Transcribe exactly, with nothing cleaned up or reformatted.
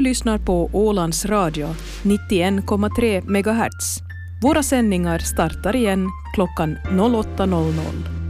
Du lyssnar på Ålands Radio, nittioen komma tre megahertz. Våra sändningar startar igen klockan åtta noll noll.